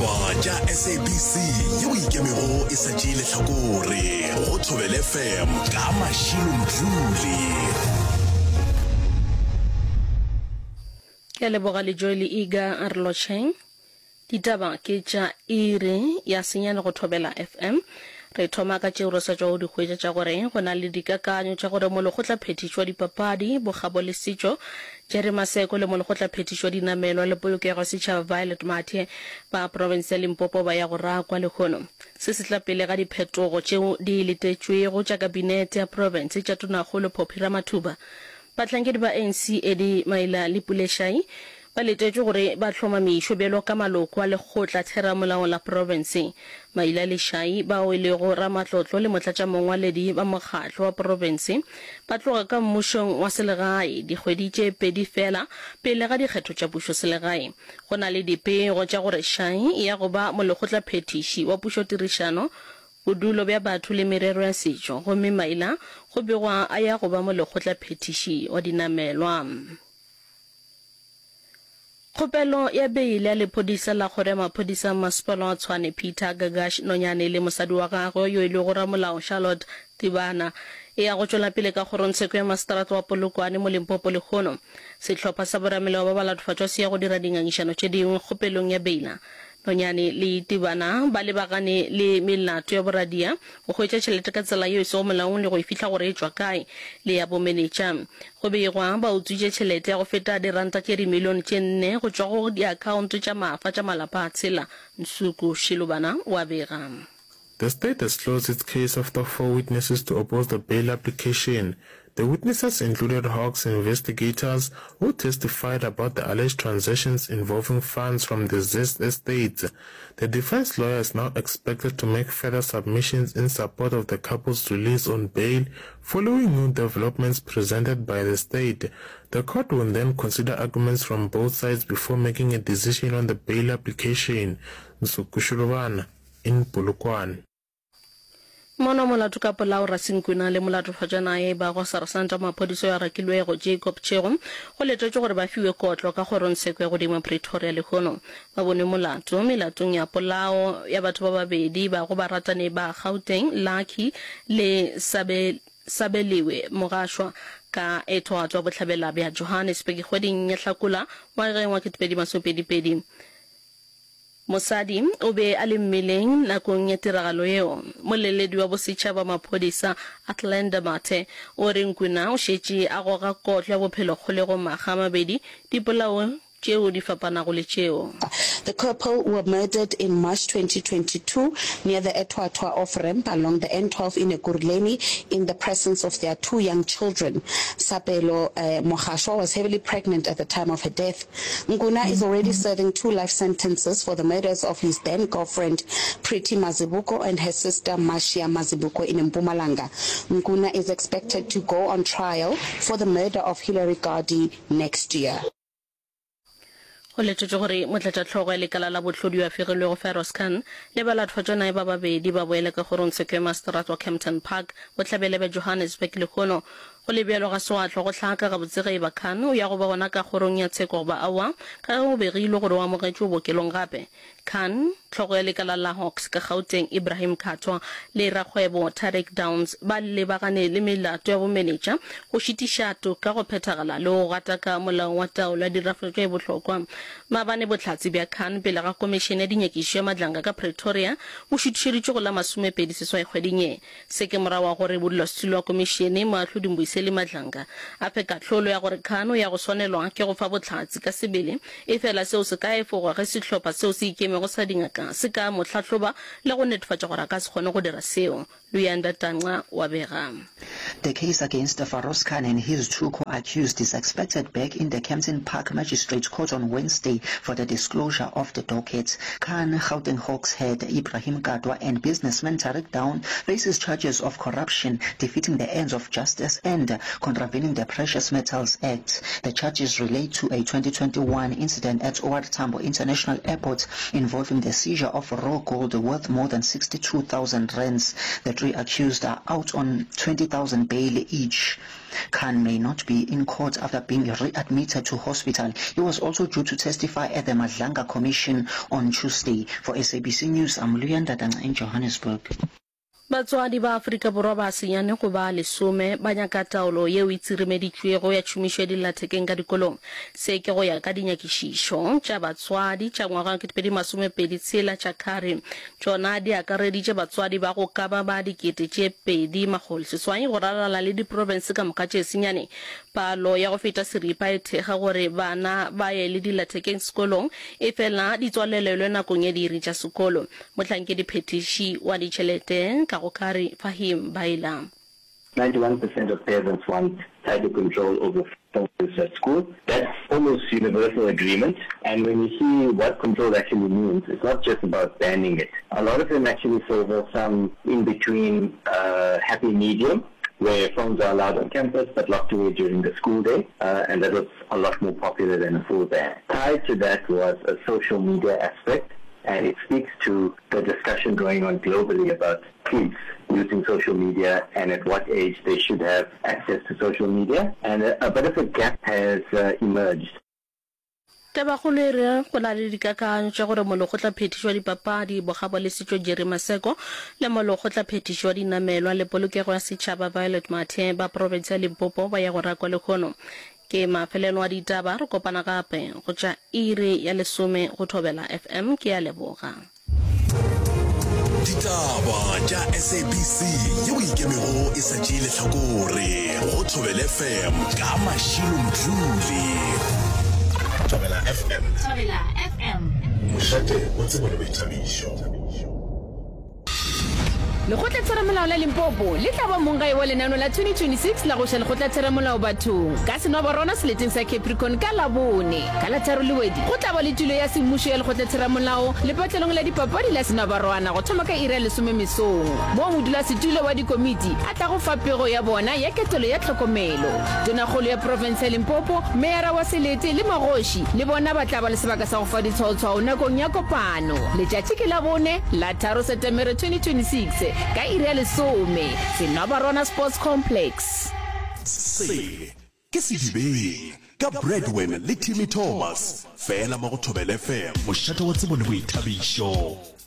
ditaba tša SABC yeo ikemego e satšile hlakore go Thobela FM ka Mashilo-Mdluli. Ke leboga le Joeli Iga Arlocheng. Ditaba ke tša iri ya senyane go Thobela FM. Re thoma ka tšeo re sa tšwa go dikgwetša tša gore go na le dikakanyo tša gore molo go tla phetišwa dipapadi bogabo le setšo. Jerry Maseko le molo go tla phetišwa dinamelo le polokego setšhaba Violet Mathe ba province ya Limpopo ba ya go rakwa le kgono. Se se tla pele ga diphetogo tšeo di letetšwego tša kabinete ya province tša Tonakgolo Phophi Ramathuba. Batlhankedi ba ANC Eddie Maila le Puleshai ba letetšwe gore ba tlhomamišwe bjalo ka maloko a lekgotla theramolao la province. Maila le Shai bao e lego Ramatlotlo le motlatšamongwaledi ba mokgatlo wa province ba tloga ka mmušong wa selegae dikgwedi tše pedi fela pele ga dikgetho tša pušo selegae. Go na le dipego tša gore Shai ya go ba molekgotla phetiši wa pušotirišano bodulo bja batho le merero ya setšo gomme Maila go begwa a ya go ba molekgotla phetiši wa dinamelwa. Kgopelo ya beile ya lephodisa la gore maphodisa masepala wa Tshwane Peter Gagash Nonyane le mosadi wa gagwe yo e le go ramolao Charlotte Tibana e ya go tšwela pele ka kgorotsheko ya maseterata wa Polokwane mo Limpopo le kgono. Sehlopha sa boramelao ba balathofatšwa se ya go dira dingangišano tše dingwe kgopelong ya beila. Nonyane le Tibana ba lebagane le melato ya boradia go hwetša tšhelete ka tsela yeo e sego molaong le go e fihla gore e tšwa kae le ya bomenetša. Go begwa ba utswitše tšhelete ya go feta diranta tše dimilione tše 4 go tšwa go diakhaonto tša mafa tša malapa a tshela. Nsuku Shilobana wa bega. The state has closed its case after 4 witnesses to oppose the bail application. The witnesses included Hawks investigators who testified about the alleged transactions involving funds from the Zest estate. The defense lawyer is now expected to make further submissions in support of the couple's release on bail following new developments presented by the state. The court will then consider arguments from both sides before making a decision on the bail application. Nsukushuruvana in Polokwane. Mono molato ka polao Rasinkuna le molato fajana e ba go Sarasanta mapodiso ya rakilwego Jacob Chego go letetšwe gore ba fiwe kotlo ka kgorotsheko go dimo Pretoria le kgono. Ba bone molato melatong ya polao ya batho ba babedi ba go baratane ba Gauteng Lucky le Sabeliwe Mogashwa ka etoatswa botlhabela bja Johannesburg kgweding ya Hlakula wa ge wa 2022. Mosadi o be a le mmeleng nakong ya tiragalo eo. Moleledi wa bosetšhaba maphodisa Atlanta Mathe o re Nkuna o šetše a goga kotlo ya bophelo kgolego maga mabedi dipolao tšeo di fapanago le tšeo. The couple were murdered in March 2022 near the Etwatwa off-ramp along the N12 in Ekurhuleni in the presence of their 2 young children. Sapelo Mogashwa was heavily pregnant at the time of her death. Nkuna is already serving 2 life sentences for the murders of his then girlfriend Pretty Mazibuko and her sister Mashia Mazibuko in Mpumalanga. Nkuna is expected to go on trial for the murder of Hilary Gardi next year. Go letetšwe gore motlatšatlhogo ya lekala la botlhodi wa fegilwego Feroz Khan le balathofatšana ba babedi ba boele ka kgorotsheko ya maseterata wa Kempton Park botlhabele bja Johannesburg le kgono. Go le bjalo ga sewatlho go tlhaka ga botsege ba Khan o ya go ba gona ka kgorong ya tsheko ba awa ka go begilwe gore wa amogetšwe bookelong gape. Khan tlhogo ya lekala la Hawks ka Gauteng Ibrahim Khatwa le rakgwebo Tarek Downs ba lebagane le melato ya bomenetša go šitiša toka go phethagala le go gata ka molao wa taolo ya dirafetšo e bohlokwa. Maabane bohlatsi bja Khan pele ga komišene ya dinyakišo ya madlanga ka Pretoria o šitišeditšwe go la 20 kgweding e. Se ke morago wa gore bodulasetilo wa komišene moahlodi Mboisele Madlanga a phe katlholo ya gore Khan o ya go swanelwa ke go fa bohlatsi ka sebele e fela seo se ka efogwa ge sehlopha seo se ikemego sa dingaka se ka motlhatlhoba le go netefatša gore a ka se kgone go dira seo. Luyanda Tanga wa bega. The case against Feroz Khan and his 2 co-accused is expected back in the Kempton Park Magistrates Court on Wednesday for the disclosure of the dockets. Khan, Gauteng Hawks head Ibrahim Kadwa and businessman Tarek Down faces charges of corruption, defeating the ends of justice and and contravening the Precious Metals Act. The charges relate to a 2021 incident at OR Tambo International Airport involving the seizure of raw gold worth more than 62,000 rands. The three accused are out on 20,000 bail each. Khan may not be in court after being readmitted to hospital. He was also due to testify at the Madlanga Commission on Tuesday. For SABC News, I'm Luyanda Danga in Johannesburg. Batswadi ba Afrika Borwa ba senyane go ba lesome ba nyaka taolo ye o itsiremeditswego ya tšhomišo ya dillathekeng ka dikolong se ke go ya ka dinyakišišo tša batswadi tša ngwaga ke 2026 tša kare tšona di akareditše batswadi ba go ka ba 2,200 go rarala le diprovince ka moka tše senyane. Palo ya go feta seripa e thega gore bana ba ye le dillathekeng sekolong e fela di tswalelelwe nakong ye diiri tša sekolo. Mohlankedi phetiši wa ditšhelete Kakokari Fahim Baila. 91% of parents want tighter control over phones at school. That's almost universal agreement. And when you see what control actually means, it's not just about banning it. A lot of them actually favor some in-between happy medium, where phones are allowed on campus but locked away during the school day, and that was a lot more popular than a full ban. Tied to that was a social media aspect, and it speaks to the discussion going on globally about kids using social media and at what age they should have access to social media, and a bit of a gap has emerged. Taba go le re go la le dikakanyo tša gore molo go tla phetišwa dipapadi bogabo le setšo Jerry Maseko le molo go tla phetišwa dinamelwa le polokego ya setšhaba Violet Mathe ba province ya Limpopo ba ya go rakwa le khono ke mafelelo a ditaba re kopana gape go tša iri ya lesome go Thobela FM ke ya leboga. Ditaba tša SABC yeo ikemego e sa tšeile hlakore go Thobela FM ka Mashilo Mdluli. Thobela FM. Thobela FM. Mošate o tsebo le boithabišo. Lekgotla Theramolao la Limpopo le tla ba mongae wa lenano la 2026 la go sha Lekgotla Theramolao bathong ka seno ba rona seleteng sa Capricorn ka Labone ka la tharo le wedi go tla ba le tulo ya semmušo ya Lekgotla Theramolao le patlelong la dipapadi la seno ba rona go thoma ka ira lesome mesong mo modula setulo wa dikomiti a tla go fa pego ya bona ya ketelo ya tlhokomelo. Tonakgolo ya province ya Limpopo Meyara wa Selete le Magoši le bona ba tla ba le sebaka sa go fa ditshwaotshwao nakong ya kopano letšatši ke Labone la 3 September 2026 ka iri ya lesome Senobarona Sports Complex. Se ke sedibeng ka Breadwin le Timmy Thomas fela mo go Thobela FM mošate wa tsebo le boithabišo.